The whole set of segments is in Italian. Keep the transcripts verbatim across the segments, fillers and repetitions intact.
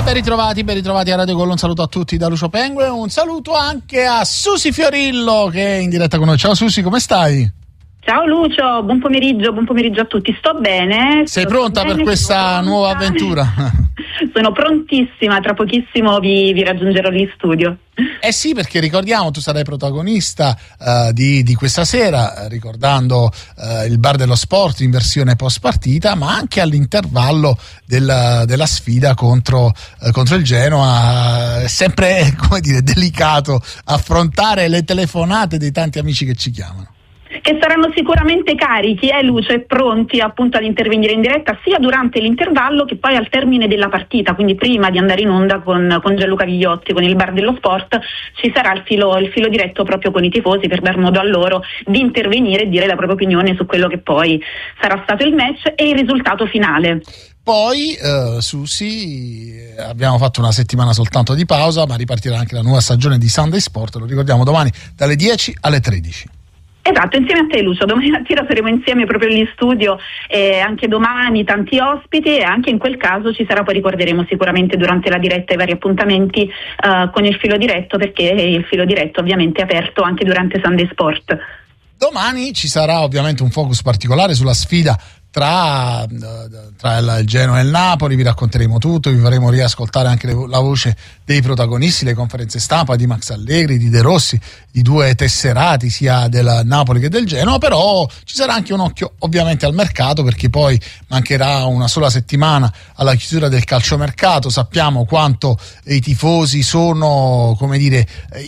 ben ritrovati, ben ritrovati a Radio Gol. Un saluto a tutti da Lucio Pengue, un saluto anche a Susi Fiorillo che è in diretta con noi. Ciao Susi, come stai? Ciao Lucio, buon pomeriggio, buon pomeriggio a tutti. Sto bene. Sei sto pronta bene, per questa nuova avventura? Sono prontissima, tra pochissimo vi, vi raggiungerò lì in studio. Eh sì, perché ricordiamo, tu sarai protagonista uh, di, di questa sera, ricordando uh, il bar dello sport in versione post partita, ma anche all'intervallo della, della sfida contro, uh, contro il Genoa. È sempre, come dire, delicato affrontare le telefonate dei tanti amici che ci chiamano. Che saranno sicuramente carichi, eh, Lucio, e pronti appunto ad intervenire in diretta sia durante l'intervallo che poi al termine della partita, quindi prima di andare in onda con, con Gianluca Vigliotti, con il bar dello sport, ci sarà il filo, il filo diretto proprio con i tifosi per dar modo a loro di intervenire e dire la propria opinione su quello che poi sarà stato il match e il risultato finale. Poi, uh, Susi, abbiamo fatto una settimana soltanto di pausa, ma ripartirà anche la nuova stagione di Sunday Sport, lo ricordiamo, domani dalle dieci alle tredici. Esatto, insieme a te Lucio, domani mattina saremo insieme proprio lì in studio, e anche domani tanti ospiti, e anche in quel caso ci sarà, poi ricorderemo sicuramente durante la diretta i vari appuntamenti uh, con il filo diretto, perché il filo diretto ovviamente è aperto anche durante Sunday Sport. Domani ci sarà ovviamente un focus particolare sulla sfida tra, tra il Genoa e il Napoli, vi racconteremo tutto, vi faremo riascoltare anche le, la voce dei protagonisti, le conferenze stampa di Max Allegri, di De Rossi, di due tesserati sia del Napoli che del Genoa, però ci sarà anche un occhio ovviamente al mercato, perché poi mancherà una sola settimana alla chiusura del calciomercato. Sappiamo quanto i tifosi sono, come dire,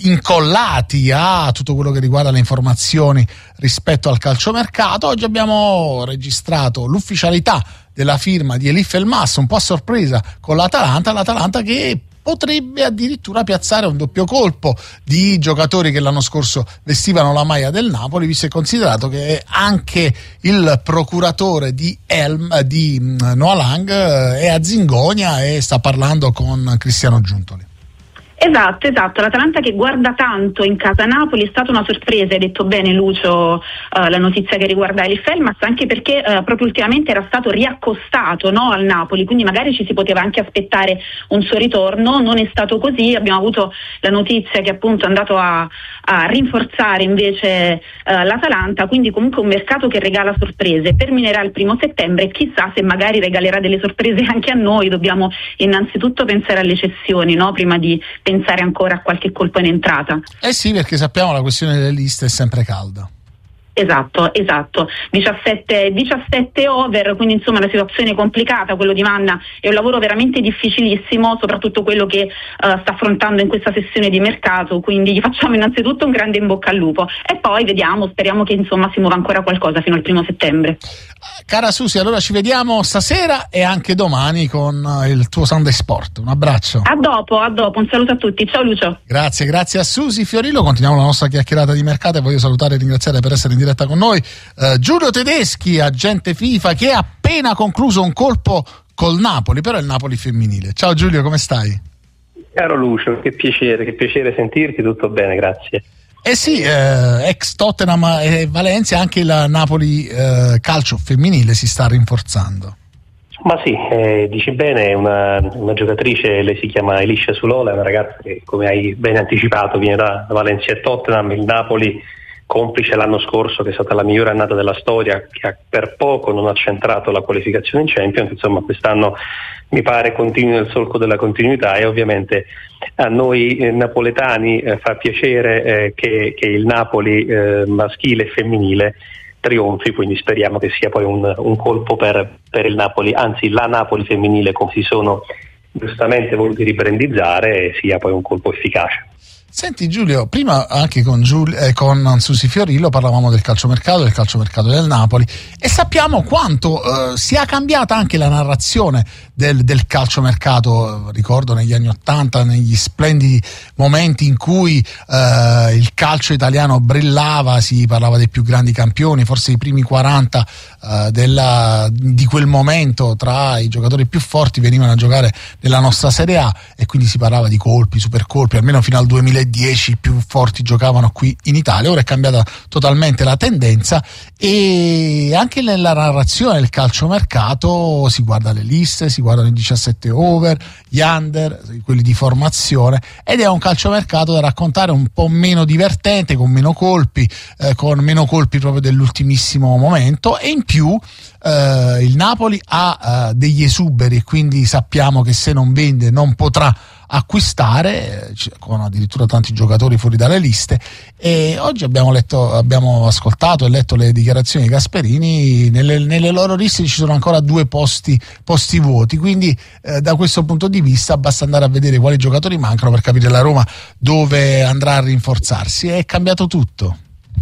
incollati a tutto quello che riguarda le informazioni rispetto al calciomercato. Oggi abbiamo registrato l'ufficialità della firma di Elif Elmas, un po' a sorpresa con l'Atalanta, l'Atalanta che potrebbe addirittura piazzare un doppio colpo di giocatori che l'anno scorso vestivano la maglia del Napoli, visto e considerato che anche il procuratore di Elm di Noah Lang è a Zingonia e sta parlando con Cristiano Giuntoli. Esatto, esatto, l'Atalanta che guarda tanto in casa Napoli. È stata una sorpresa, hai detto bene Lucio, uh, la notizia che riguarda Elif Elmas, anche perché uh, proprio ultimamente era stato riaccostato, no, al Napoli, quindi magari ci si poteva anche aspettare un suo ritorno. Non è stato così, abbiamo avuto la notizia che appunto è andato a, a rinforzare invece uh, l'Atalanta, quindi comunque un mercato che regala sorprese. Terminerà il primo settembre e chissà se magari regalerà delle sorprese anche a noi. Dobbiamo innanzitutto pensare alle cessioni, no, prima di pensare ancora a qualche colpo in entrata. Eh sì, perché sappiamo la questione delle liste è sempre calda. Esatto, esatto. diciassette, diciassette over, quindi insomma una situazione complicata. Quello di Manna è un lavoro veramente difficilissimo, soprattutto quello che uh, sta affrontando in questa sessione di mercato, quindi gli facciamo innanzitutto un grande in bocca al lupo e poi vediamo, speriamo che insomma si muova ancora qualcosa fino al primo settembre. Cara Susi, allora ci vediamo stasera e anche domani con il tuo Sunday Sport. Un abbraccio. A dopo, a dopo, un saluto a tutti. Ciao Lucio. Grazie, grazie a Susi Fiorillo. Continuiamo la nostra chiacchierata di mercato e voglio salutare e ringraziare per essere in diretta con noi uh, Giulio Tedeschi, agente FIFA, che ha appena concluso un colpo col Napoli, però è il Napoli femminile. Ciao Giulio, come stai? Caro Lucio, che piacere, che piacere sentirti, tutto bene, grazie. Eh sì, eh, ex Tottenham e Valencia, anche il Napoli eh, calcio femminile si sta rinforzando. Ma sì, eh, dici bene, è una, una giocatrice, lei si chiama Elisha Sulola, è una ragazza che, come hai ben anticipato, viene da, da Valencia e Tottenham. Il Napoli, complice l'anno scorso che è stata la migliore annata della storia, che ha per poco non ha centrato la qualificazione in Champions, insomma quest'anno mi pare continui nel solco della continuità, e ovviamente a noi eh, napoletani eh, fa piacere eh, che, che il Napoli eh, maschile e femminile trionfi, quindi speriamo che sia poi un, un colpo per, per il Napoli, anzi la Napoli femminile, come si sono giustamente voluti ribrandizzare, sia poi un colpo efficace. Senti Giulio, prima anche con, Giul- eh, con Susi Fiorillo parlavamo del calciomercato, del calciomercato del Napoli, e sappiamo quanto eh, sia cambiata anche la narrazione del, del calciomercato. Ricordo negli anni Ottanta, negli splendidi momenti in cui eh, il calcio italiano brillava, si parlava dei più grandi campioni, forse i primi quaranta eh, della, di quel momento tra i giocatori più forti venivano a giocare nella nostra Serie A, e quindi si parlava di colpi, super colpi, almeno fino al duemiladiciotto le dieci più forti giocavano qui in Italia. Ora è cambiata totalmente la tendenza e anche nella narrazione del calciomercato si guarda le liste, si guardano i diciassette over, gli under, quelli di formazione, ed è un calciomercato da raccontare un po' meno divertente, con meno colpi, eh, con meno colpi proprio dell'ultimissimo momento, e in più eh, il Napoli ha eh, degli esuberi e quindi sappiamo che se non vende non potrà acquistare, con addirittura tanti giocatori fuori dalle liste. E oggi abbiamo letto, abbiamo ascoltato e letto le dichiarazioni di Gasperini. Nelle, nelle loro liste ci sono ancora due posti, posti vuoti, quindi eh, da questo punto di vista basta andare a vedere quali giocatori mancano per capire la Roma dove andrà a rinforzarsi. È cambiato tutto.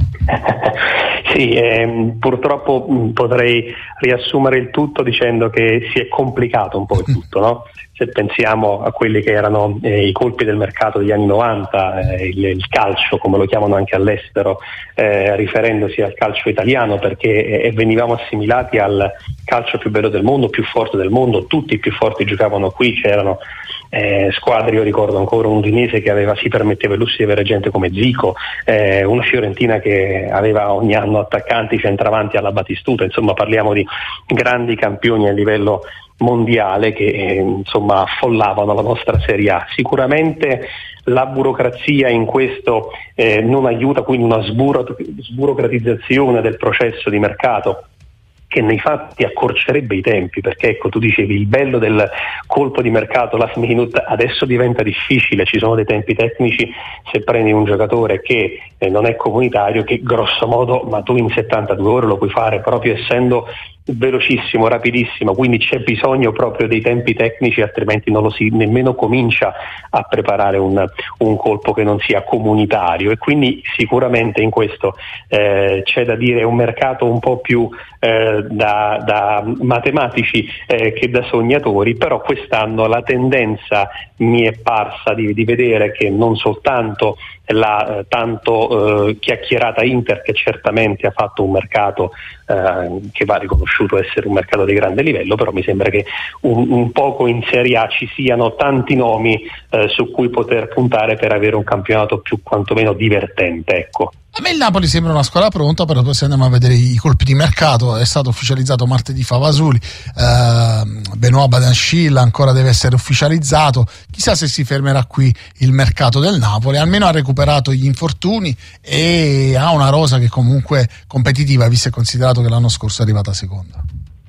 Sì, eh, purtroppo mh, potrei riassumere il tutto dicendo che si è complicato un po' il tutto, no? Se pensiamo a quelli che erano eh, i colpi del mercato degli anni novanta, eh, il, il calcio, come lo chiamano anche all'estero, eh, riferendosi al calcio italiano, perché eh, venivamo assimilati al calcio più bello del mondo, più forte del mondo, tutti i più forti giocavano qui, c'erano eh, squadre, io ricordo ancora un Udinese che aveva, si permetteva il lusso di avere gente come Zico, eh, una Fiorentina che aveva ogni anno attaccanti centravanti alla Batistuta, insomma parliamo di grandi campioni a livello mondiale che eh, insomma affollavano la nostra Serie A. Sicuramente la burocrazia in questo eh, non aiuta, quindi una sburo- sburocratizzazione del processo di mercato che nei fatti accorcerebbe i tempi, perché ecco, tu dicevi il bello del colpo di mercato last minute adesso diventa difficile, ci sono dei tempi tecnici se prendi un giocatore che eh, non è comunitario, che grosso modo ma tu in settantadue ore lo puoi fare proprio essendo velocissimo, rapidissimo, quindi c'è bisogno proprio dei tempi tecnici, altrimenti non lo si nemmeno comincia a preparare un, un colpo che non sia comunitario, e quindi sicuramente in questo eh, c'è da dire un mercato un po' più eh, da, da matematici eh, che da sognatori, però quest'anno la tendenza mi è parsa di, di vedere che non soltanto la eh, tanto eh, chiacchierata Inter, che certamente ha fatto un mercato eh, che va riconosciuto essere un mercato di grande livello, però mi sembra che un, un poco in Serie A ci siano tanti nomi eh, su cui poter puntare per avere un campionato più quantomeno divertente, ecco. A me il Napoli sembra una squadra pronta, però se andiamo a vedere i colpi di mercato, è stato ufficializzato martedì Favasuli, eh, Benoît Badiashile ancora deve essere ufficializzato, chissà se si fermerà qui il mercato del Napoli. Almeno ha recuperato gli infortuni e ha una rosa che comunque competitiva, visto e considerato che l'anno scorso è arrivata seconda.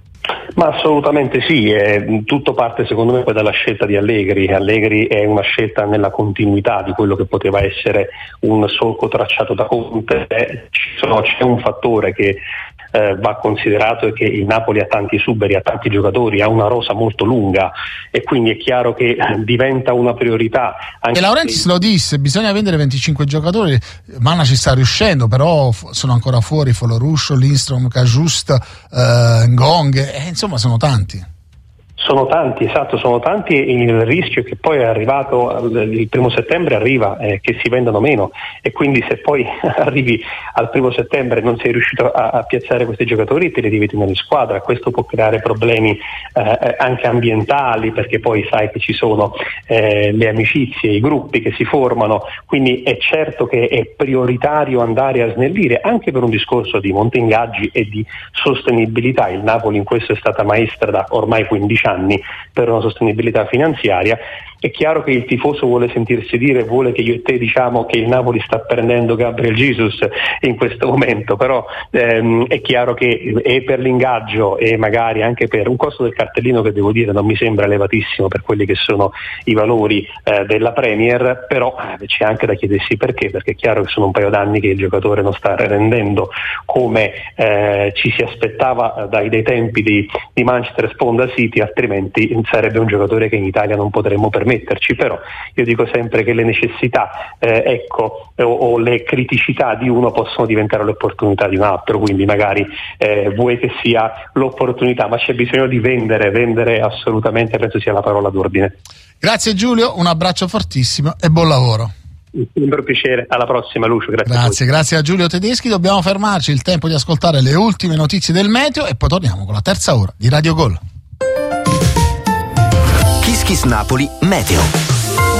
Ma assolutamente sì, eh, tutto parte secondo me poi dalla scelta di Allegri. Allegri è una scelta nella continuità di quello che poteva essere un solco tracciato da Conte. Eh, ci sono, c'è un fattore che eh, va considerato, è che il Napoli ha tanti suberi, ha tanti giocatori, ha una rosa molto lunga e quindi è chiaro che diventa una priorità. Anche e Laurentiis lo disse, bisogna vendere venticinque giocatori, Mana ci sta riuscendo, però f- sono ancora fuori Foloruscio, Lindstrom, Cajust, eh, Ngong, eh, insomma sono tanti. Sono tanti, esatto, sono tanti, e il rischio è che poi è arrivato il primo settembre arriva eh, che si vendano meno, e quindi se poi arrivi al primo settembre e non sei riuscito a, a piazzare questi giocatori, te li devi tenere in squadra. Questo può creare problemi eh, anche ambientali, perché poi sai che ci sono eh, le amicizie, i gruppi che si formano, quindi è certo che è prioritario andare a snellire anche per un discorso di monte ingaggi e di sostenibilità. Il Napoli in questo è stata maestra da ormai quindici anni per una sostenibilità finanziaria. È chiaro che il tifoso vuole sentirsi dire, vuole che io e te diciamo che il Napoli sta prendendo Gabriel Jesus in questo momento, però ehm, è chiaro che è per l'ingaggio e magari anche per un costo del cartellino che devo dire non mi sembra elevatissimo per quelli che sono i valori eh, della Premier, però eh, c'è anche da chiedersi perché, perché è chiaro che sono un paio d'anni che il giocatore non sta rendendo come eh, ci si aspettava dai, dai tempi di, di Manchester Sponda City, altrimenti sarebbe un giocatore che in Italia non potremmo permetterci. Però io dico sempre che le necessità eh, ecco o, o le criticità di uno possono diventare l'opportunità di un altro, quindi magari eh, vuoi che sia l'opportunità, ma c'è bisogno di vendere, vendere assolutamente, penso sia la parola d'ordine. Grazie Giulio, un abbraccio fortissimo e buon lavoro. Un vero piacere, alla prossima Lucio, grazie. Grazie, a grazie a Giulio Tedeschi. Dobbiamo fermarci, il tempo di ascoltare le ultime notizie del meteo e poi torniamo con la terza ora di Radio Gol. Kiss Kiss Napoli Meteo.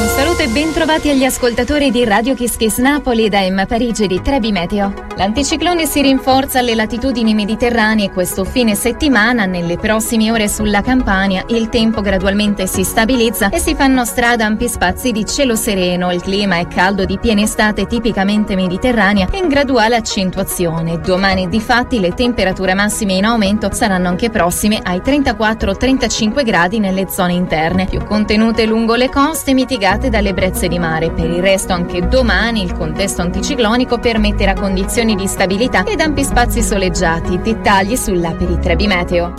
Un saluto e ben trovati agli ascoltatori di Radio Kiss Kiss Napoli da M Parigi di Trebi Meteo. L'anticiclone si rinforza alle latitudini mediterranee questo fine settimana. Nelle prossime ore sulla Campania il tempo gradualmente si stabilizza e si fanno strada ampi spazi di cielo sereno. Il clima è caldo di piena estate tipicamente mediterranea e in graduale accentuazione. Domani difatti le temperature massime in aumento saranno anche prossime ai trentaquattro trentacinque gradi nelle zone interne, più contenute lungo le coste mitigate dalle brezze di mare. Per il resto anche domani il contesto anticiclonico permetterà condizioni di stabilità ed ampi spazi soleggiati. Dettagli sull'app di Trebi Meteo.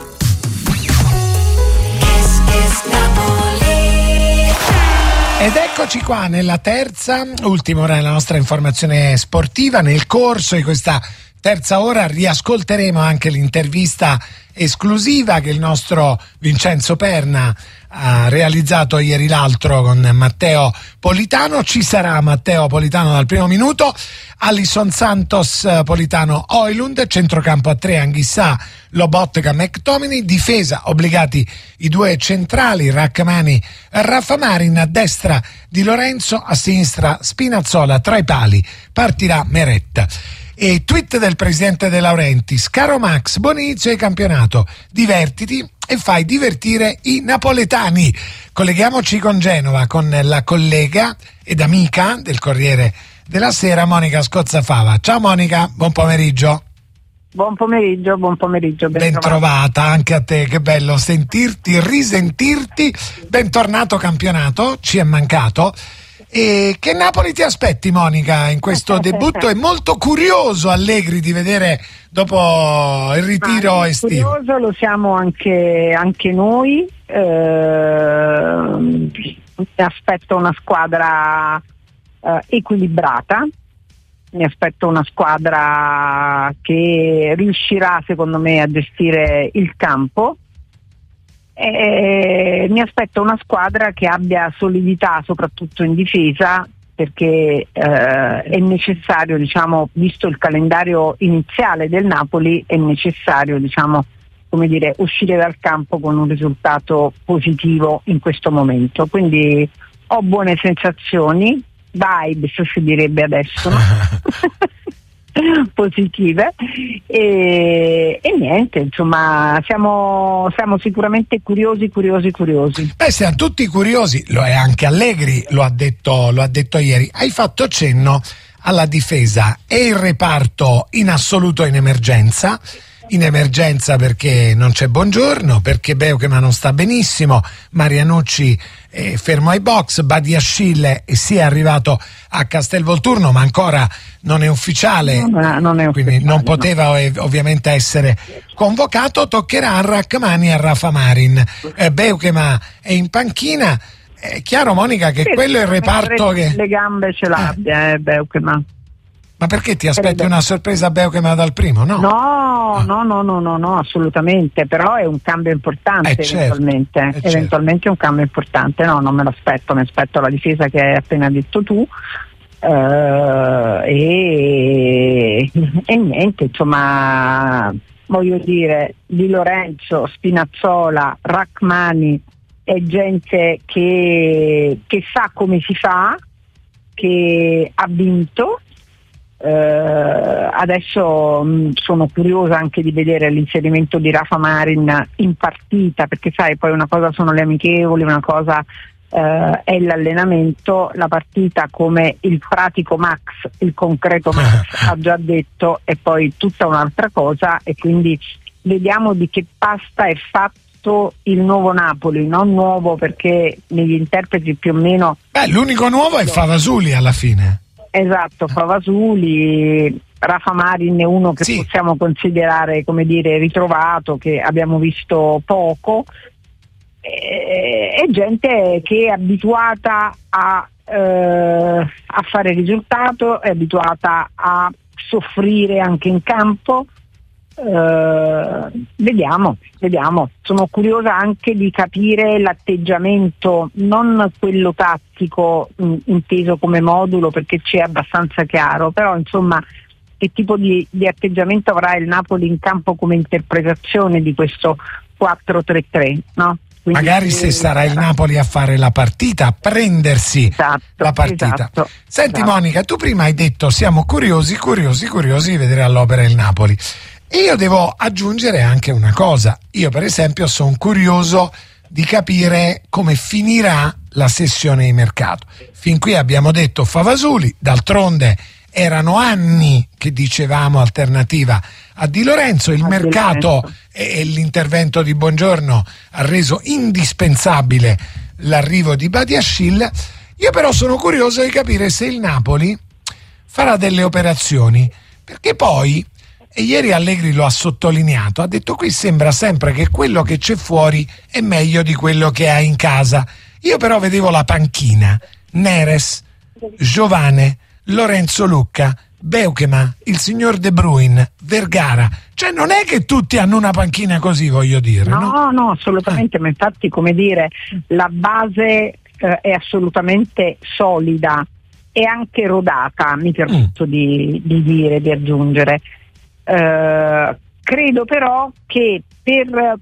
Ed eccoci qua nella terza, ultima ora della nostra informazione sportiva. Nel corso di questa terza ora riascolteremo anche l'intervista esclusiva che il nostro Vincenzo Perna ha realizzato ieri l'altro con Matteo Politano. Ci sarà Matteo Politano dal primo minuto, Alisson Santos, Politano, Højlund, centrocampo a tre Anghissà, Lobotka, McTominay, difesa obbligati i due centrali Rrahmani, Rafa Marin, a destra Di Lorenzo, a sinistra Spinazzola, tra i pali partirà Meret. E tweet del presidente De Laurentiis: caro Max, buon inizio di campionato, divertiti e fai divertire i napoletani. Colleghiamoci con Genova con la collega ed amica del Corriere della Sera, Monica Scozzafava. Ciao Monica, buon pomeriggio. Buon pomeriggio, buon pomeriggio. Ben, ben trovata anche a te, che bello sentirti, risentirti. Bentornato campionato, ci è mancato. E che Napoli ti aspetti, Monica, in questo debutto? È molto curioso Allegri di vedere dopo il ritiro ah, estivo. Curioso lo siamo anche, anche noi. Eh, mi aspetto una squadra eh, equilibrata. Mi aspetto una squadra che riuscirà, secondo me, a gestire il campo. E mi aspetto una squadra che abbia solidità soprattutto in difesa, perché eh, è necessario, diciamo, visto il calendario iniziale del Napoli, è necessario, diciamo, come dire, uscire dal campo con un risultato positivo in questo momento. Quindi ho buone sensazioni, vibes si direbbe adesso, no? positive e, e niente, insomma siamo, siamo sicuramente curiosi curiosi curiosi. Beh, siamo tutti curiosi, lo è anche Allegri, lo ha detto, lo ha detto ieri. Hai fatto cenno alla difesa, è il reparto in assoluto in emergenza in emergenza perché non c'è Buongiorno, perché Beukema non sta benissimo, Marianucci è fermo ai box, Badiashile si è arrivato a Castelvolturno ma ancora non è ufficiale, non è, non è ufficiale, quindi non poteva no. ovviamente essere convocato. Toccherà a Rrahmani e a Rafa Marin. eh, Beukema è in panchina. È chiaro, Monica, che sì, quello è il reparto che le gambe ce l'abbia eh, Beukema. Ma perché ti aspetti una sorpresa a Beukema dal primo? No, no, ah. no, no, no, no, no, assolutamente, però è un cambio importante eh eventualmente, certo, eh eventualmente certo. è un cambio importante, no, non me lo aspetto, mi aspetto la difesa che hai appena detto tu uh, e, e niente, insomma, voglio dire, Di Lorenzo, Spinazzola, Rrahmani è gente che, che sa come si fa, che ha vinto. Uh, adesso mh, sono curiosa anche di vedere l'inserimento di Rafa Marin in partita, perché sai, poi una cosa sono le amichevoli, una cosa uh, è l'allenamento, la partita, come il pratico Max, il concreto Max ha già detto, è poi tutta un'altra cosa, e quindi vediamo di che pasta è fatto il nuovo Napoli, non nuovo perché negli interpreti più o meno. Beh, l'unico nuovo è Favasuli alla fine. Esatto, Favasuli, Rafa Marin è uno che sì. possiamo considerare, come dire, ritrovato, che abbiamo visto poco, e, è gente che è abituata a, eh, a fare risultato, è abituata a soffrire anche in campo. Uh, vediamo, vediamo. Sono curiosa anche di capire l'atteggiamento, non quello tattico mh, inteso come modulo, perché c'è abbastanza chiaro, però insomma che tipo di, di atteggiamento avrà il Napoli in campo come interpretazione di questo quattro tre tre, no? Quindi, magari se sarà il Napoli a fare la partita, a prendersi esatto, la partita. Esatto, Senti esatto. Monica, tu prima hai detto siamo curiosi, curiosi, curiosi di vedere all'opera il Napoli. E io devo aggiungere anche una cosa. Io per esempio sono curioso di capire come finirà la sessione di mercato. Fin qui abbiamo detto Favasuli, d'altronde erano anni che dicevamo alternativa a Di Lorenzo, il a mercato Lorenzo. e l'intervento di Buongiorno ha reso indispensabile l'arrivo di Badiashile. Io però sono curioso di capire se il Napoli farà delle operazioni, perché poi, e ieri Allegri lo ha sottolineato, ha detto qui sembra sempre che quello che c'è fuori è meglio di quello che hai in casa. Io però vedevo la panchina, Neres, Giovane, Lorenzo Lucca, Beukema, il signor De Bruyne, Vergara, cioè non è che tutti hanno una panchina così, voglio dire, no? No, no, assolutamente, ma infatti, come dire, la base eh, è assolutamente solida e anche rodata, mi permetto mm. di, di dire, di aggiungere. Eh, credo però che per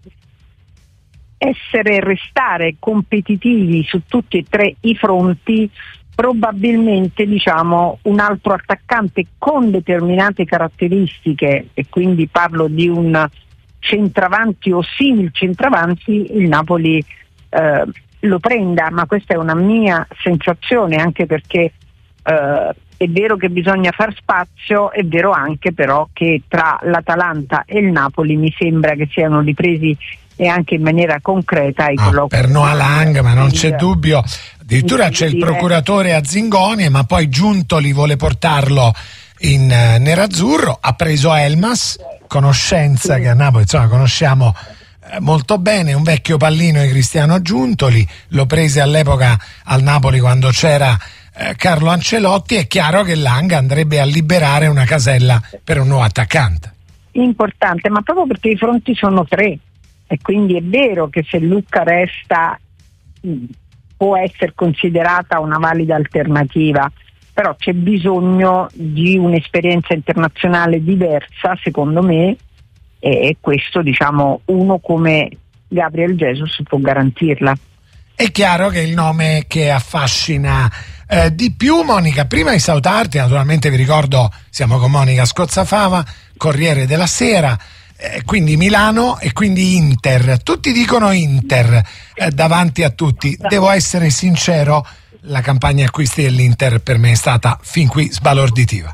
essere e restare competitivi su tutti e tre i fronti, probabilmente, diciamo, un altro attaccante con determinate caratteristiche, e quindi parlo di un centravanti o simil centravanti, il Napoli eh, lo prenda, ma questa è una mia sensazione, anche perché eh, è vero che bisogna far spazio, è vero anche però che tra l'Atalanta e il Napoli mi sembra che siano ripresi, e anche in maniera concreta, i ah, per Noah Lang, ma non c'è dubbio. Addirittura c'è il procuratore a Zingonie, ma poi Giuntoli vuole portarlo in uh, nerazzurro. Ha preso Elmas, conoscenza sì. che a Napoli insomma conosciamo eh, molto bene, un vecchio pallino di Cristiano Giuntoli. Lo prese all'epoca al Napoli quando c'era eh, Carlo Ancelotti. È chiaro che Lang andrebbe a liberare una casella per un nuovo attaccante. Importante, ma proprio perché i fronti sono tre. E quindi è vero che se Lucca resta mh, può essere considerata una valida alternativa, però c'è bisogno di un'esperienza internazionale diversa, secondo me, e questo, diciamo, uno come Gabriel Jesus può garantirla. È chiaro che il nome che affascina eh, di più, Monica, prima di salutarti, naturalmente vi ricordo siamo con Monica Scozzafava, Corriere della Sera, Eh, quindi Milano e quindi Inter. Tutti dicono Inter eh, davanti a tutti. Devo essere sincero, la campagna acquisti dell'Inter per me è stata fin qui sbalorditiva.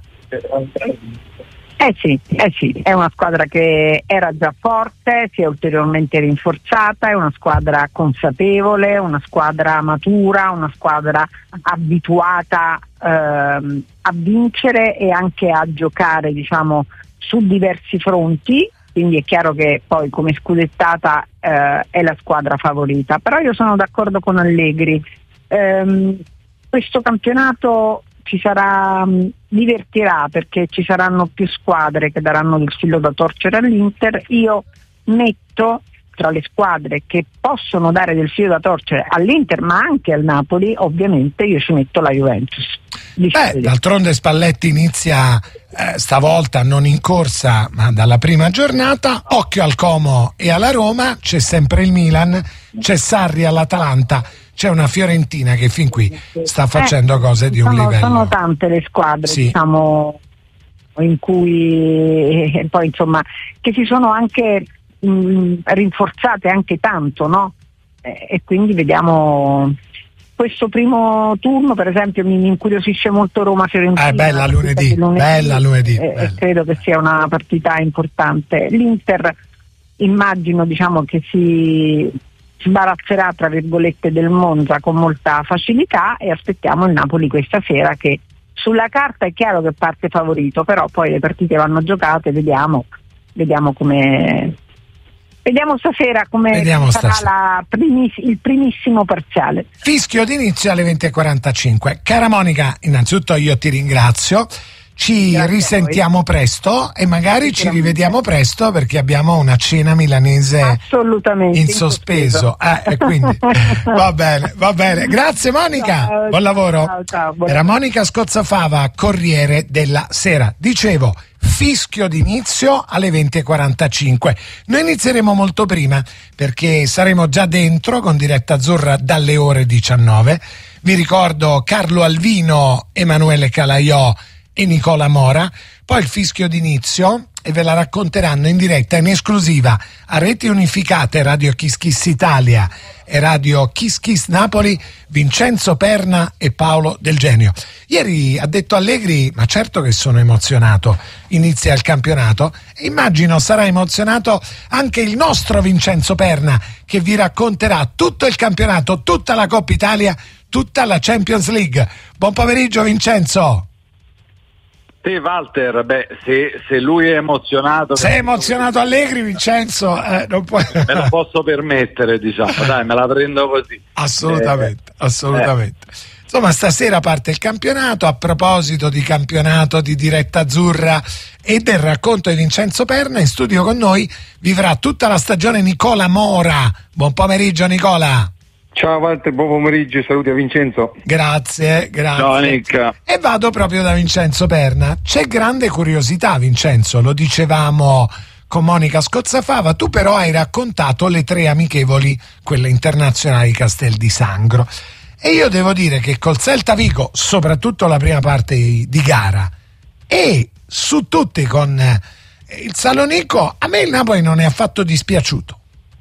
Eh sì, eh sì, è una squadra che era già forte, si è ulteriormente rinforzata, è una squadra consapevole, una squadra matura, una squadra abituata ehm, a vincere e anche a giocare, diciamo, su diversi fronti. Quindi è chiaro che poi come scudettata eh, è la squadra favorita, però io sono d'accordo con Allegri. Ehm, questo campionato ci sarà, mh, divertirà, perché ci saranno più squadre che daranno del filo da torcere all'Inter. Io metto tra le squadre che possono dare del filo da torcere all'Inter, ma anche al Napoli, ovviamente io ci metto la Juventus. Beh, d'altronde Spalletti inizia eh, stavolta non in corsa ma dalla prima giornata. Occhio al Como e alla Roma, c'è sempre il Milan, c'è Sarri all'Atalanta, c'è una Fiorentina che fin qui sta facendo eh, cose di un sono, livello. Sono tante le squadre, sì. diciamo, in cui eh, poi insomma che si sono anche mh, rinforzate anche tanto, no? Eh, e quindi vediamo. Questo primo turno, per esempio, mi incuriosisce molto Roma-Fiorentina. Eh, bella lunedì, lunedì, bella lunedì. E, bella. e credo che sia una partita importante. L'Inter immagino, diciamo, che si sbarazzerà, tra virgolette, del Monza con molta facilità, e aspettiamo il Napoli questa sera, che sulla carta è chiaro che parte favorito, però poi le partite vanno giocate, vediamo, vediamo come... Vediamo stasera come Vediamo sarà stasera. La primis- il primissimo parziale. Fischio d'inizio alle venti e quarantacinque. Cara Monica, innanzitutto io ti ringrazio. ci Grazie risentiamo presto e magari ci rivediamo presto, perché abbiamo una cena milanese assolutamente in sospeso. Eh, e quindi va bene, va bene. Grazie Monica, ciao, buon lavoro. Ciao, ciao, buon Era Monica Scozzafava, Corriere della Sera. Dicevo, fischio d'inizio alle venti e quarantacinque. Noi inizieremo molto prima, perché saremo già dentro con diretta azzurra dalle ore diciannove. Vi ricordo Carlo Alvino, Emanuele Calaiò e Nicola Mora. Poi il fischio d'inizio, e ve la racconteranno in diretta in esclusiva a Reti Unificate, Radio Kiss Kiss Italia e Radio Kiss Kiss Napoli, Vincenzo Perna e Paolo Del Genio. Ieri ha detto Allegri: ma certo che sono emozionato, inizia il campionato, e immagino sarà emozionato anche il nostro Vincenzo Perna, che vi racconterà tutto il campionato, tutta la Coppa Italia, tutta la Champions League. Buon pomeriggio Vincenzo. Sì, Walter, beh, se, se lui è emozionato... Se è emozionato Allegri, Vincenzo, eh, non puoi... Me lo posso permettere, diciamo, dai, me la prendo così. Assolutamente, eh, assolutamente. Eh. Insomma, stasera parte il campionato. A proposito di campionato, di diretta azzurra e del racconto di Vincenzo Perna, in studio con noi vivrà tutta la stagione Nicola Mora. Buon pomeriggio Nicola. Ciao Walter, buon pomeriggio, saluti a Vincenzo. Grazie, grazie. Ciao Nick. E vado proprio da Vincenzo Perna. C'è grande curiosità, Vincenzo, lo dicevamo con Monica Scozzafava, tu però hai raccontato le tre amichevoli, quelle internazionali di Castel di Sangro. E io devo dire che col Celta Vigo, soprattutto la prima parte di gara, e su tutti con il Salonico, a me il Napoli non è affatto dispiaciuto.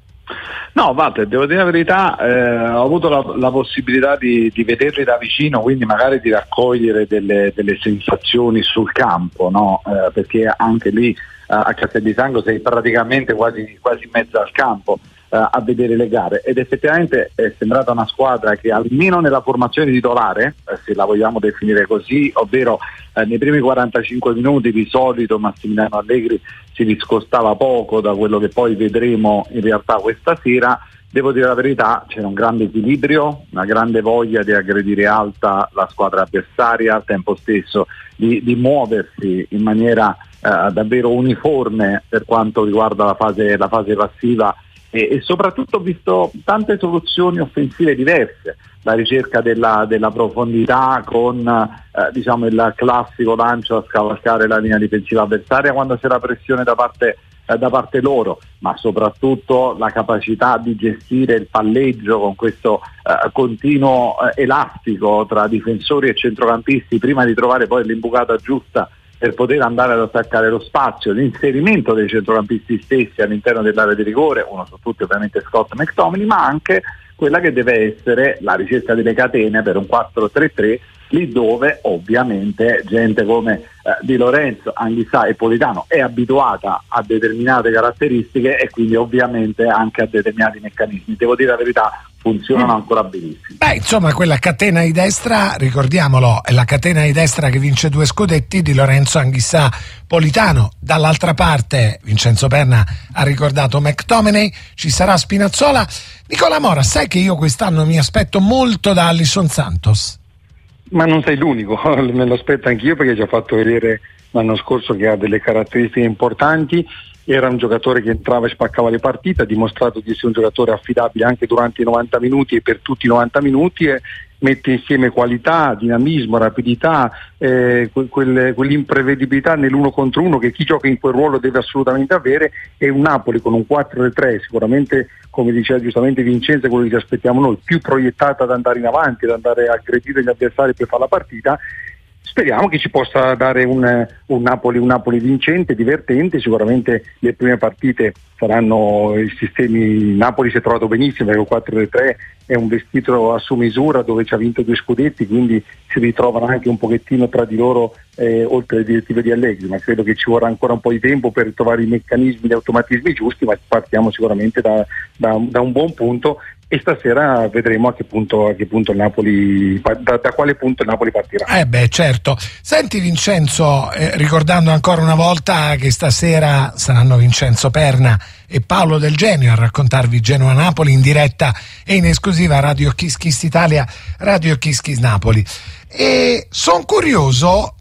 No, Walter, devo dire la verità, eh, ho avuto la, la possibilità di, di vederli da vicino, quindi magari di raccogliere delle, delle sensazioni sul campo, no? Eh, perché anche lì eh, a Castel di Sangro sei praticamente quasi, quasi in mezzo al campo eh, a vedere le gare, ed effettivamente è sembrata una squadra che almeno nella formazione titolare, eh, se la vogliamo definire così, ovvero eh, nei primi quarantacinque minuti di solito Massimiliano Allegri si discostava poco da quello che poi vedremo in realtà questa sera. Devo dire la verità, c'era un grande equilibrio, una grande voglia di aggredire alta la squadra avversaria, al tempo stesso di, di muoversi in maniera eh, davvero uniforme per quanto riguarda la fase, la fase passiva, e, e soprattutto ho visto tante soluzioni offensive diverse, la ricerca della, della profondità con eh, diciamo il classico lancio a scavalcare la linea difensiva avversaria quando c'è la pressione da parte, eh, da parte loro, ma soprattutto la capacità di gestire il palleggio con questo eh, continuo eh, elastico tra difensori e centrocampisti prima di trovare poi l'imbucata giusta per poter andare ad attaccare lo spazio, l'inserimento dei centrocampisti stessi all'interno dell'area di rigore, uno su tutti ovviamente Scott McTominay, ma anche quella che deve essere la ricerca delle catene per un quattro tre tre, lì dove ovviamente gente come eh, Di Lorenzo, Anghissà e Politano è abituata a determinate caratteristiche e quindi ovviamente anche a determinati meccanismi. Devo dire la verità, funzionano ancora benissimo. Beh, insomma, quella catena di destra, ricordiamolo, è la catena di destra che vince due scudetti, Di Lorenzo, Anghissà, Politano. Dall'altra parte Vincenzo Perna ha ricordato McTominay, ci sarà Spinazzola. Nicola Mora, sai che io quest'anno mi aspetto molto da Alisson Santos? Ma non sei l'unico, me lo aspetto anch'io, perché ci ha fatto vedere l'anno scorso che ha delle caratteristiche importanti. Era un giocatore che entrava e spaccava le partite, ha dimostrato di essere un giocatore affidabile anche durante i novanta minuti e per tutti i novanta minuti, e mette insieme qualità, dinamismo, rapidità, eh, quel, quell'imprevedibilità nell'uno contro uno che chi gioca in quel ruolo deve assolutamente avere. E un Napoli con un quattro tre tre sicuramente, come diceva giustamente Vincenzo, quello che ci aspettiamo noi, più proiettata ad andare in avanti, ad andare a aggredire gli avversari per fare la partita. Speriamo che ci possa dare un, un Napoli un Napoli vincente, divertente. Sicuramente le prime partite saranno i sistemi. Napoli si è trovato benissimo perché il quattro tre tre è un vestito a su misura dove ci ha vinto due scudetti, quindi si ritrovano anche un pochettino tra di loro, eh, oltre alle direttive di Allegri, ma credo che ci vorrà ancora un po' di tempo per trovare i meccanismi, gli automatismi giusti, ma partiamo sicuramente da, da, da un buon punto. E stasera vedremo a che punto, a che punto il Napoli, da, da quale punto il Napoli partirà. Eh beh, certo. Senti Vincenzo, eh, ricordando ancora una volta che stasera saranno Vincenzo Perna e Paolo Del Genio a raccontarvi Genoa-Napoli in diretta e in esclusiva Radio Kiss Kiss Italia, Radio Kiss Kiss Napoli. E sono curioso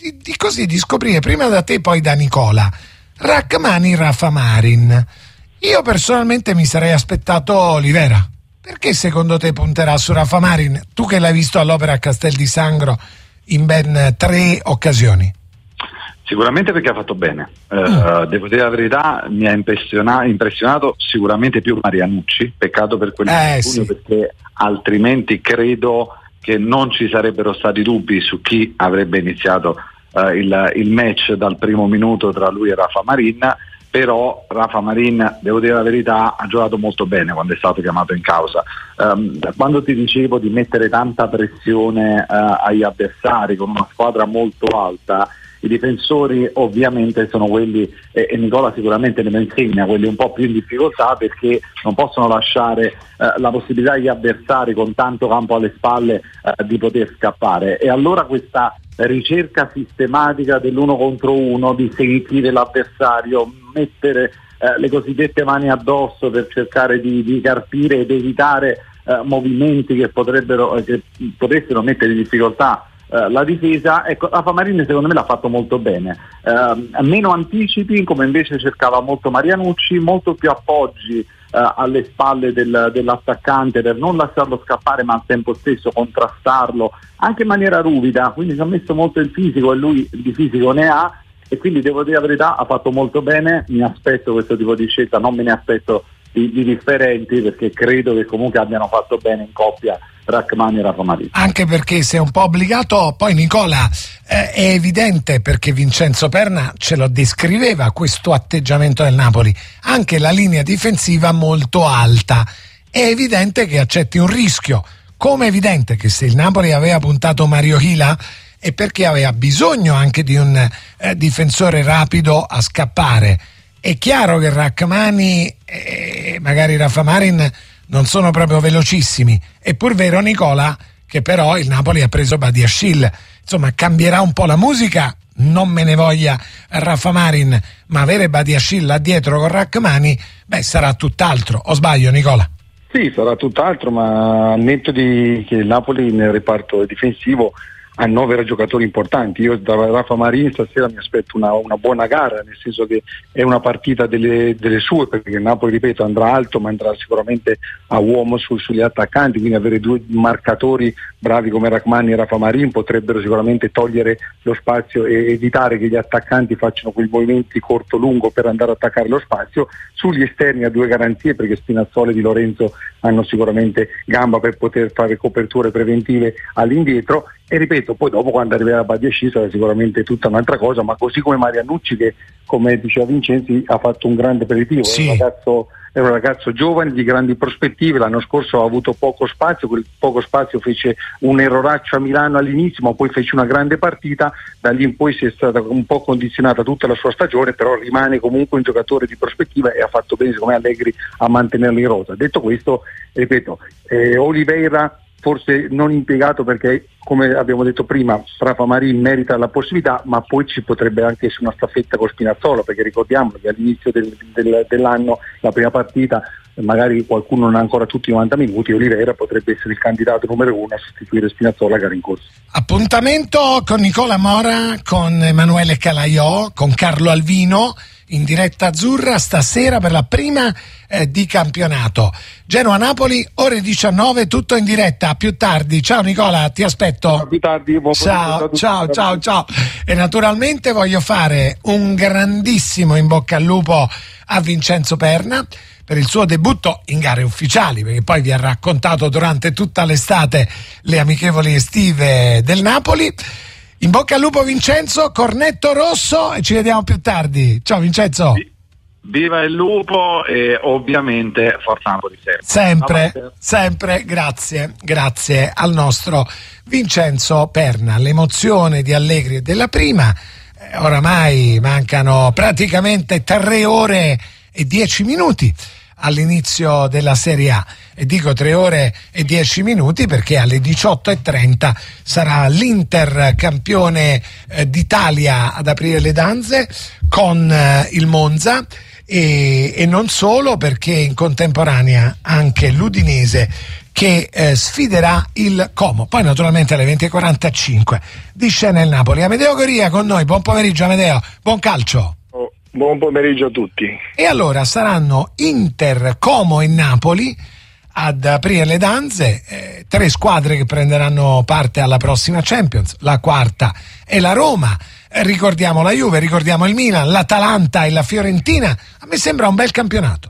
di, di così di scoprire prima da te poi da Nicola Rachmani, Rafa Marin. Io personalmente mi sarei aspettato Olivera. Perché secondo te punterà su Rafa Marin? Tu che l'hai visto all'Opera a Castel di Sangro in ben tre occasioni. Sicuramente perché ha fatto bene, eh, mm. devo dire la verità, mi ha impressiona- impressionato sicuramente più Marianucci, peccato per quell'infortunio, eh, sì. perché altrimenti credo che non ci sarebbero stati dubbi su chi avrebbe iniziato eh, il, il match dal primo minuto tra lui e Rafa Marin, però Rafa Marin, devo dire la verità, ha giocato molto bene quando è stato chiamato in causa. Um, quando ti dicevo di mettere tanta pressione uh, agli avversari con una squadra molto alta, i difensori ovviamente sono quelli, eh, e Nicola sicuramente ne insegna, quelli un po' più in difficoltà, perché non possono lasciare eh, la possibilità agli avversari con tanto campo alle spalle eh, di poter scappare, e allora questa ricerca sistematica dell'uno contro uno, di sentire l'avversario, mettere eh, le cosiddette mani addosso per cercare di, di carpire ed evitare eh, movimenti che potrebbero eh, che potessero mettere in difficoltà Uh, la difesa. Ecco, Rafa Marin secondo me l'ha fatto molto bene, uh, meno anticipi come invece cercava molto Marianucci, molto più appoggi uh, alle spalle del, dell'attaccante per non lasciarlo scappare ma al tempo stesso contrastarlo anche in maniera ruvida, quindi ci ha messo molto il fisico e lui di fisico ne ha, e quindi devo dire la verità, ha fatto molto bene. Mi aspetto questo tipo di scelta, non me ne aspetto di, di differenti, perché credo che comunque abbiano fatto bene in coppia Rachmani e Rafa Marin. Anche perché sei un po' obbligato, poi Nicola, eh, è evidente, perché Vincenzo Perna ce lo descriveva questo atteggiamento del Napoli, anche la linea difensiva molto alta, è evidente che accetti un rischio, come è evidente che se il Napoli aveva puntato Mario Hila è perché aveva bisogno anche di un eh, difensore rapido a scappare. È chiaro che Rachmani e magari Rafa Marin non sono proprio velocissimi, è pur vero Nicola che però il Napoli ha preso Badiashile, insomma cambierà un po' la musica, non me ne voglia Rafa Marin, ma avere Badiashile là dietro con Rachmani, beh, sarà tutt'altro, o sbaglio Nicola? Sì, sarà tutt'altro, ma al netto di che il Napoli nel reparto difensivo ha nove giocatori importanti. Io da Rafa Marin stasera mi aspetto una, una buona gara, nel senso che è una partita delle, delle sue, perché il Napoli, ripeto, andrà alto ma andrà sicuramente a uomo su, sugli attaccanti, quindi avere due marcatori bravi come Rachmani e Rafa Marin potrebbero sicuramente togliere lo spazio e evitare che gli attaccanti facciano quei movimenti corto-lungo per andare a attaccare lo spazio. Sugli esterni ha due garanzie, perché Spinazzola e Di Lorenzo hanno sicuramente gamba per poter fare coperture preventive all'indietro, e ripeto, poi dopo quando arriverà Badiashile sarà sicuramente tutta un'altra cosa, ma così come Marianucci, che come diceva Vincenzi ha fatto un grande aperitivo, sì. è, un ragazzo, è un ragazzo giovane di grandi prospettive, l'anno scorso ha avuto poco spazio, quel poco spazio fece un erroraccio a Milano all'inizio, ma poi fece una grande partita, da lì in poi si è stata un po' condizionata tutta la sua stagione, però rimane comunque un giocatore di prospettiva e ha fatto bene come Allegri a mantenerlo in rosa. Detto questo, ripeto, eh, Oliveira forse non impiegato, perché come abbiamo detto prima Rafa Marin merita la possibilità, ma poi ci potrebbe anche essere una staffetta con Spinazzola, perché ricordiamo che all'inizio del, del, dell'anno, la prima partita, magari qualcuno non ha ancora tutti i novanta minuti, Oliveira potrebbe essere il candidato numero uno a sostituire Spinazzola a gara in corso. Appuntamento con Nicola Mora, con Emanuele Calaiò, con Carlo Alvino in diretta azzurra stasera per la prima eh, di campionato. Genoa-Napoli, ore diciannove, tutto in diretta. A più tardi. Ciao Nicola, ti aspetto. A più tardi. Buon ciao, ciao, ciao, ciao. E naturalmente voglio fare un grandissimo in bocca al lupo a Vincenzo Perna per il suo debutto in gare ufficiali, perché poi vi ha raccontato durante tutta l'estate le amichevoli estive del Napoli. In bocca al lupo Vincenzo, cornetto rosso, e ci vediamo più tardi. Ciao Vincenzo. Viva il lupo e ovviamente Forza Napoli sempre. Sempre, sempre, grazie, grazie al nostro Vincenzo Perna. L'emozione di Allegri e della prima, eh, oramai mancano praticamente tre ore e dieci minuti all'inizio della Serie A, e dico tre ore e dieci minuti perché alle diciotto e trenta sarà l'Inter campione eh, d'Italia ad aprire le danze con eh, il Monza, e, e non solo, perché in contemporanea anche l'Udinese che eh, sfiderà il Como. Poi naturalmente alle venti e quarantacinque di scena il Napoli. Amedeo Goria con noi, buon pomeriggio Amedeo, buon calcio. Oh, buon pomeriggio a tutti. E allora saranno Inter, Como e Napoli ad aprire le danze, eh, tre squadre che prenderanno parte alla prossima Champions, la quarta è la Roma, eh, ricordiamo la Juve, ricordiamo il Milan, l'Atalanta e la Fiorentina. A me sembra un bel campionato.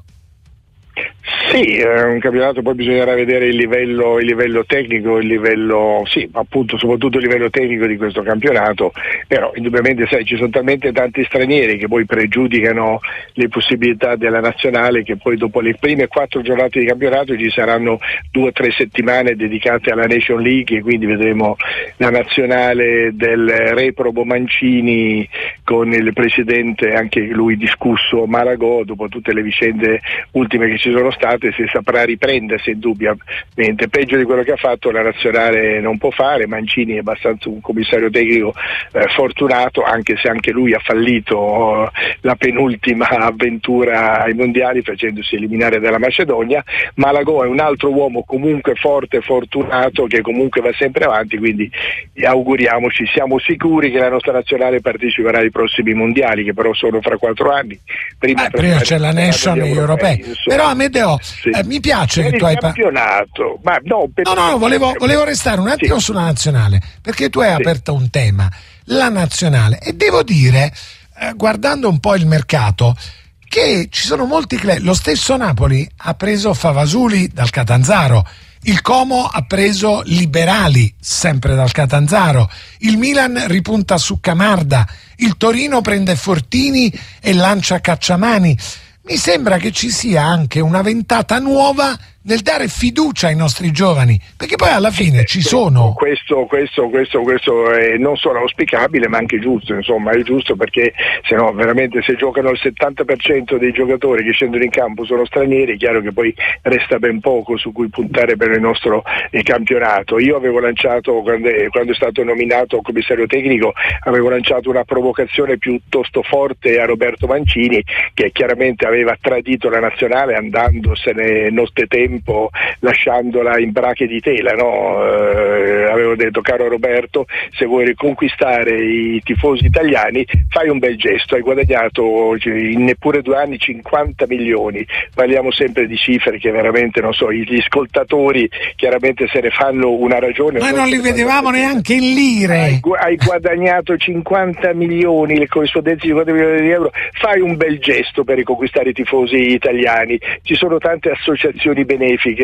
Sì, è un campionato, poi bisognerà vedere il livello, il livello tecnico, il livello, sì, appunto, soprattutto il livello tecnico di questo campionato, però indubbiamente sai, ci sono talmente tanti stranieri che poi pregiudicano le possibilità della nazionale, che poi dopo le prime quattro giornate di campionato ci saranno due o tre settimane dedicate alla Nation League, e quindi vedremo la nazionale del reprobo Mancini con il presidente, anche lui discusso, Malagò, dopo tutte le vicende ultime che ci sono state, se saprà riprendersi indubbiamente. Peggio di quello che ha fatto la nazionale non può fare. Mancini è abbastanza un commissario tecnico eh, fortunato, anche se anche lui ha fallito eh, la penultima avventura ai mondiali facendosi eliminare dalla Macedonia. Malagò è un altro uomo comunque forte e fortunato, che comunque va sempre avanti, quindi auguriamoci, siamo sicuri che la nostra nazionale parteciperà ai prossimi mondiali, che però sono fra quattro anni. Prima, eh, prima c'è la Nation e gli europei, insomma. Però Amedeo, sì. eh, mi piace per che il tu hai campionato, ma no, per no, no, no volevo, volevo restare un attimo sì. sulla nazionale, perché tu hai sì. aperto un tema, la nazionale, e devo dire, eh, guardando un po' il mercato, che ci sono molti club. Lo stesso Napoli ha preso Favasuli dal Catanzaro, il Como ha preso Liberali sempre dal Catanzaro, il Milan ripunta su Camarda, il Torino prende Fortini e lancia Cacciamani. Mi sembra che ci sia anche una ventata nuova nel dare fiducia ai nostri giovani, perché poi alla fine ci sono. Questo, questo, questo, questo è non solo auspicabile, ma anche giusto, insomma, è giusto, perché se no veramente se giocano il settanta per cento dei giocatori che scendono in campo sono stranieri, è chiaro che poi resta ben poco su cui puntare per il nostro eh, campionato. Io avevo lanciato, quando è, quando è stato nominato commissario tecnico, avevo lanciato una provocazione piuttosto forte a Roberto Mancini, che chiaramente aveva tradito la nazionale andandosene nottetempo, lasciandola in brache di tela, no? Eh, avevo detto: caro Roberto, se vuoi riconquistare i tifosi italiani fai un bel gesto, hai guadagnato in neppure due anni cinquanta milioni, parliamo sempre di cifre che veramente, non so, gli ascoltatori chiaramente se ne fanno una ragione, ma non li vedevamo neanche in lire. Hai, hai guadagnato cinquanta milioni, le corrispondenze di cinquanta milioni di euro, fai un bel gesto per riconquistare i tifosi italiani. Ci sono tante associazioni benefiche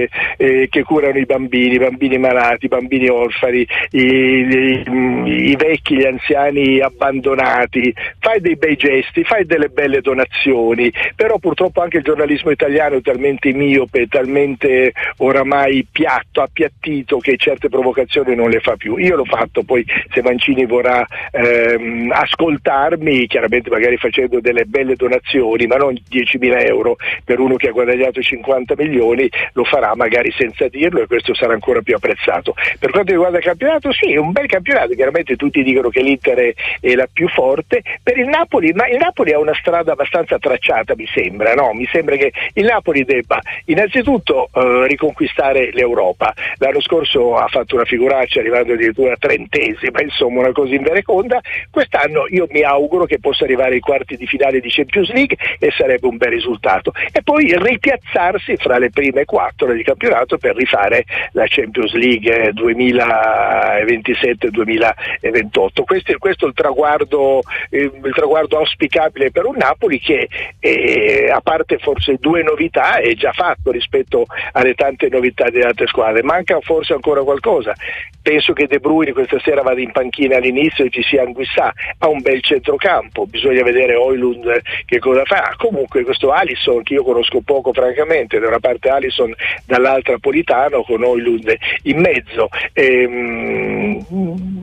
eh, che curano i bambini, i bambini malati, i bambini orfani, i, i, i vecchi, gli anziani abbandonati. Fai dei bei gesti, fai delle belle donazioni, però purtroppo anche il giornalismo italiano è talmente miope, talmente oramai piatto, appiattito, che certe provocazioni non le fa più. Io l'ho fatto, poi se Mancini vorrà ehm, ascoltarmi, chiaramente magari facendo delle belle donazioni, ma non diecimila euro per uno che ha guadagnato cinquanta milioni, lo farà magari senza dirlo, e questo sarà ancora più apprezzato. Per quanto riguarda il campionato, sì, è un bel campionato, chiaramente tutti dicono che l'Inter è, è la più forte. Per il Napoli, ma il Napoli ha una strada abbastanza tracciata, mi sembra, no? Mi sembra che il Napoli debba innanzitutto eh, riconquistare l'Europa. L'anno scorso ha fatto una figuraccia arrivando addirittura trentesima, insomma una cosa invereconda. Quest'anno io mi auguro che possa arrivare ai quarti di finale di Champions League, e sarebbe un bel risultato, e poi ripiazzarsi fra le prime quattro di campionato per rifare la Champions League duemilaventisette duemilaventotto. Questo, questo è il traguardo, eh, il traguardo auspicabile per un Napoli che eh, a parte forse due novità è già fatto rispetto alle tante novità delle altre squadre. Manca forse ancora qualcosa. Penso che De Bruyne questa sera vada in panchina all'inizio e ci sia Anguissà, ha un bel centrocampo, bisogna vedere Højlund che cosa fa. Comunque questo Alisson, che io conosco poco francamente, da una parte Alisson, dall'altra Politano, con Højlund in mezzo. Ehm,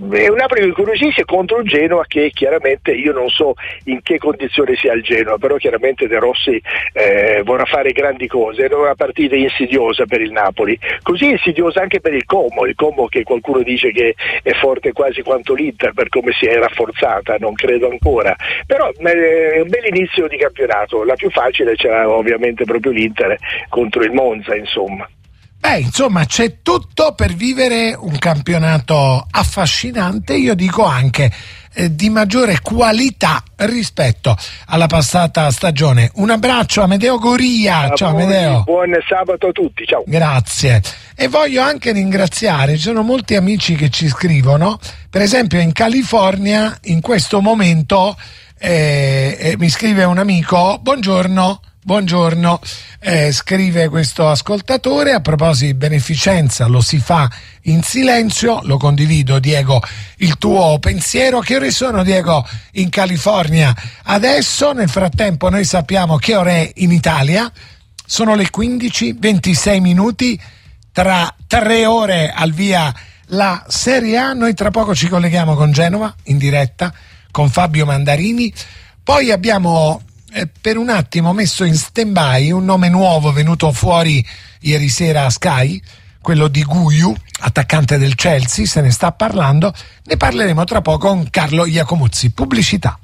è un Napoli che incuriosisce contro il Genoa, che chiaramente io non so in che condizione sia il Genoa, però chiaramente De Rossi eh, vorrà fare grandi cose. È una partita insidiosa per il Napoli, così insidiosa anche per il Como, il Como che qualcuno dice che è forte quasi quanto l'Inter per come si è rafforzata, non credo ancora, però è un bel inizio di campionato. La più facile c'era ovviamente proprio l'Inter contro il Monza, insomma. Beh, insomma, c'è tutto per vivere un campionato affascinante, io dico anche eh, di maggiore qualità rispetto alla passata stagione. Un abbraccio a Amedeo Goria. Ciao Amedeo. Buon sabato a tutti, ciao. Grazie. E voglio anche ringraziare, ci sono molti amici che ci scrivono, per esempio in California in questo momento eh, eh, mi scrive un amico: buongiorno. Buongiorno, eh, scrive questo ascoltatore, a proposito di beneficenza lo si fa in silenzio, lo condivido Diego il tuo pensiero. Che ore sono, Diego, in California adesso? Nel frattempo noi sappiamo che ore è in Italia, sono le quindici e ventisei minuti, tra tre ore al via la Serie A, noi tra poco ci colleghiamo con Genova in diretta con Fabio Mandarini, poi abbiamo Eh, per un attimo messo in stand-by un nome nuovo venuto fuori ieri sera a Sky, quello di Guiu, attaccante del Chelsea, se ne sta parlando, ne parleremo tra poco con Carlo Iacomuzzi. Pubblicità.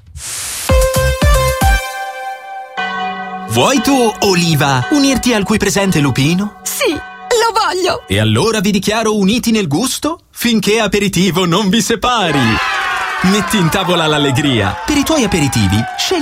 Vuoi tu, Oliva, unirti al qui presente Lupino? Sì, lo voglio! E allora vi dichiaro uniti nel gusto finché aperitivo non vi separi. Metti in tavola l'allegria. Per i tuoi aperitivi, scegli